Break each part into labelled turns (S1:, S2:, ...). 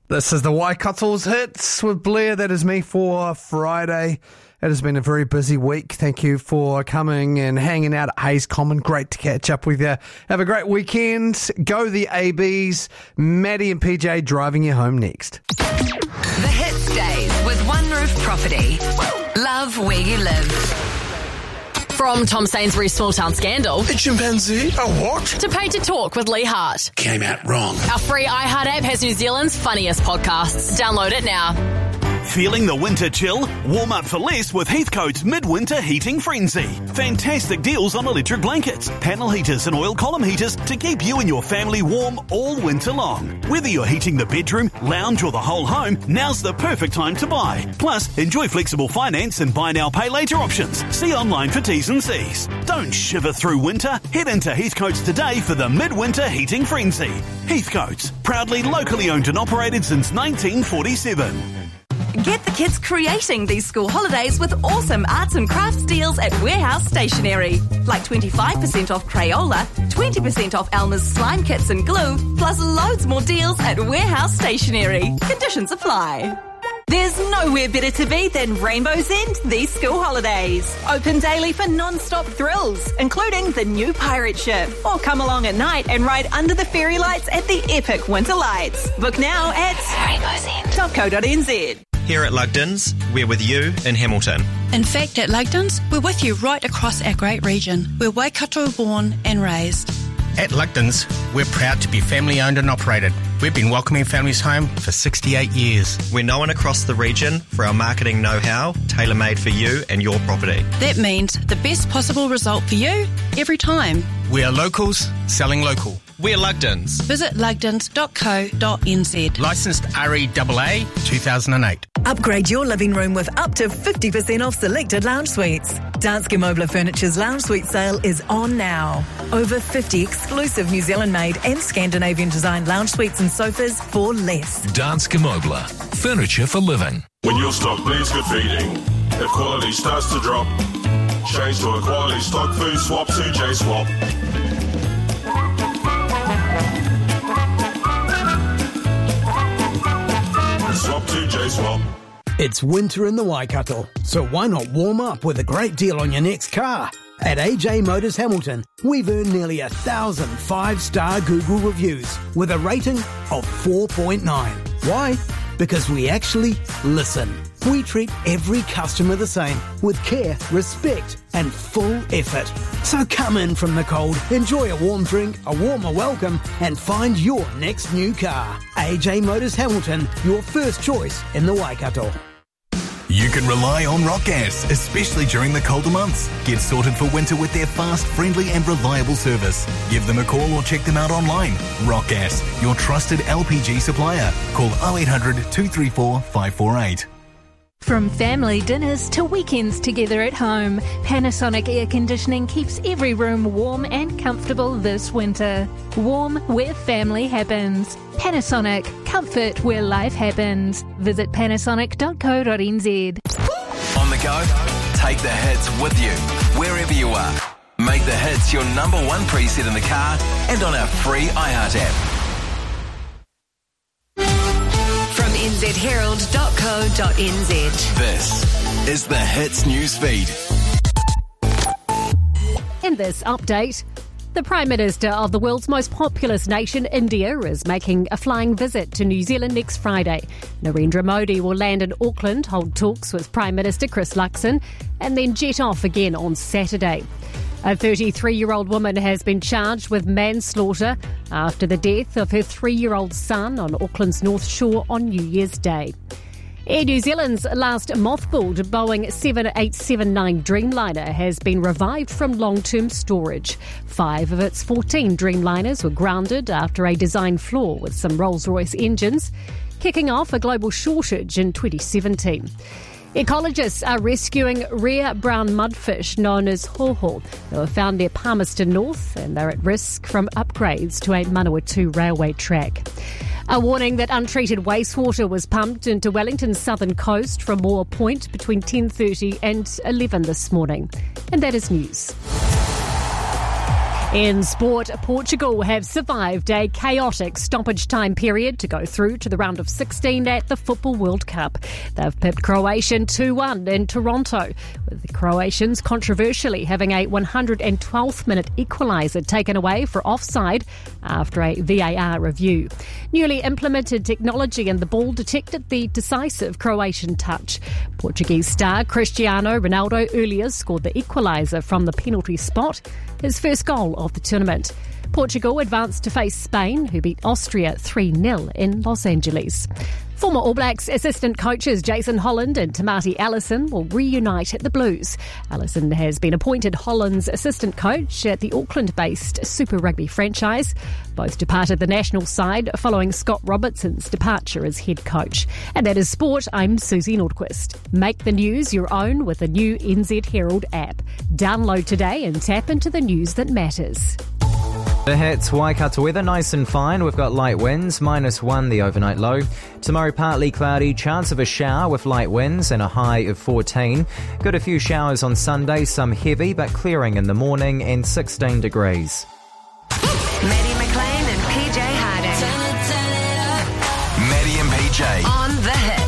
S1: This is the Waikato's Hits with Blair. That is me for Friday. It has been a very busy week. Thank you for coming and hanging out at Hayes Common. Great to catch up with you. Have a great weekend. Go the ABs. Maddie and PJ driving you home next.
S2: The Hit Stays with One Roof Property. Love where you live. From Tom Sainsbury's Small Town Scandal.
S3: A chimpanzee? A what?
S2: To Pay to Talk with Lee Hart.
S3: Came out wrong.
S2: Our free iHeart app has New Zealand's funniest podcasts. Download it now.
S4: Feeling the winter chill? Warm up for less with Heathcote's Midwinter Heating Frenzy. Fantastic deals on electric blankets, panel heaters and oil column heaters to keep you and your family warm all winter long. Whether you're heating the bedroom, lounge or the whole home, now's the perfect time to buy. Plus, enjoy flexible finance and buy now pay later options. See online for T's and C's. Don't shiver through winter. Head into Heathcote's today for the Midwinter Heating Frenzy. Heathcote's, proudly locally owned and operated since 1947.
S5: Get the kids creating these school holidays with awesome arts and crafts deals at Warehouse Stationery. Like 25% off Crayola, 20% off Elmer's slime kits and glue, plus loads more deals at Warehouse Stationery. Conditions apply. There's nowhere better to be than Rainbow's End these school holidays. Open daily for non-stop thrills, including the new pirate ship. Or come along at night and ride under the fairy lights at the epic winter lights. Book now at rainbowsend.co.nz.
S6: Here at Lugdens, we're with you in Hamilton.
S7: In fact, at Lugdens, we're with you right across our great region. We're Waikato born and raised.
S8: At Lugdens, we're proud to be family owned and operated. We've been welcoming families home for 68 years.
S6: We're known across the region for our marketing know-how, tailor-made for you and your property.
S7: That means the best possible result for you every time.
S8: We are locals selling local.
S6: We're Lugdens.
S7: Visit lugdens.co.nz.
S8: Licensed REAA 2008.
S9: Upgrade your living room with up to 50% off selected lounge suites. Danske Mobler Furniture's lounge suite sale is on now. Over 50 exclusive New Zealand-made and Scandinavian-designed lounge suites and sofas for less.
S10: Danske Mobler. Furniture for living.
S11: When your stock needs good feeding, if quality starts to drop, change to a quality stock food swap to J-Swap. Swap to J-Swap.
S12: It's winter in the Waikato, so why not warm up with a great deal on your next car? At AJ Motors Hamilton, we've earned nearly 1,000 5-star Google reviews with a rating of 4.9. Why? Because we actually listen. We treat every customer the same, with care, respect, and full effort. So come in from the cold, enjoy a warm drink, a warmer welcome, and find your next new car. AJ Motors Hamilton, your first choice in the Waikato.
S13: You can rely on Rock Gas, especially during the colder months. Get sorted for winter with their fast, friendly and reliable service. Give them a call or check them out online. Rock Gas, your trusted LPG supplier. Call 0800 234 548.
S14: From family dinners to weekends together at home, Panasonic Air Conditioning keeps every room warm and comfortable this winter. Warm where family happens. Panasonic, comfort where life happens. Visit panasonic.co.nz.
S15: On the go? Take the hits with you, wherever you are. Make the hits your number one preset in the car and on our free iHeart app.
S2: nzherald.co.nz.
S15: This is the Hits News Feed.
S16: In this update, the Prime Minister of the world's most populous nation, India, is making a flying visit to New Zealand next Friday. Narendra Modi will land in Auckland, hold talks with Prime Minister Chris Luxon, and then jet off again on Saturday. A 33-year-old woman has been charged with manslaughter after the death of her 3-year-old son on Auckland's North Shore on New Year's Day. Air New Zealand's last mothballed Boeing 7879 Dreamliner has been revived from long-term storage. 5 of its 14 Dreamliners were grounded after a design flaw with some Rolls-Royce engines, kicking off a global shortage in 2017. Ecologists are rescuing rare brown mudfish known as hoho. They were found near Palmerston North and they're at risk from upgrades to a Manawatu railway track. A warning that untreated wastewater was pumped into Wellington's southern coast from Moore Point between 10:30 and 11 this morning. And that is news. In sport, Portugal have survived a chaotic stoppage time period to go through to the round of 16 at the Football World Cup. They've pipped Croatia 2-1 in Toronto, with the Croatians controversially having a 112th minute equaliser taken away for offside after a VAR review. Newly implemented technology in the ball detected the decisive Croatian touch. Portuguese star Cristiano Ronaldo earlier scored the equaliser from the penalty spot, his first goal of the tournament. Portugal advanced to face Spain, who beat Austria 3-0 in Los Angeles. Former All Blacks assistant coaches Jason Holland and Tamati Allison will reunite at the Blues. Allison has been appointed Holland's assistant coach at the Auckland-based Super Rugby franchise. Both departed the national side following Scott Robertson's departure as head coach. And that is sport. I'm Susie Nordquist. Make the news your own with the new NZ Herald app. Download today and tap into the news that matters.
S17: The Hits, Waikato weather, nice and fine. We've got light winds, -1 the overnight low. Tomorrow partly cloudy, chance of a shower with light winds and a high of 14. Got a few showers on Sunday, some heavy but clearing in the morning and 16 degrees.
S2: Maddie McLean and PJ Harding.
S15: Maddie and PJ.
S2: On the Hits.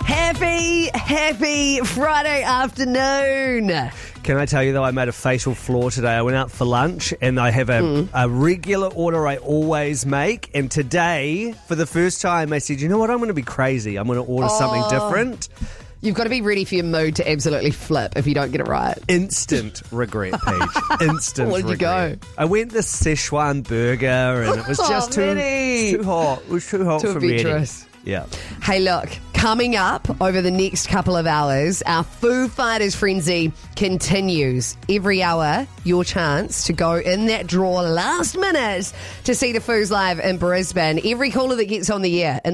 S18: Happy Friday afternoon.
S19: Can I tell you, though, I made a fatal flaw today. I went out for lunch and I have a regular order I always make. And today, for the first time, I said, you know what, I'm going to be crazy. I'm going to order something different.
S18: You've got to be ready for your mood to absolutely flip if you don't get it right.
S19: Instant regret, Paige. Instant
S18: Where did you go?
S19: I went the Szechuan burger and it was just too hot. It was too hot
S18: Too
S19: for me.
S18: adventurous.
S19: Yeah.
S18: Hey, look, coming up over the next couple of hours, our Foo Fighters frenzy continues. Every hour, your chance to go in that draw last minute to see the Foos live in Brisbane. Every caller that gets on the air in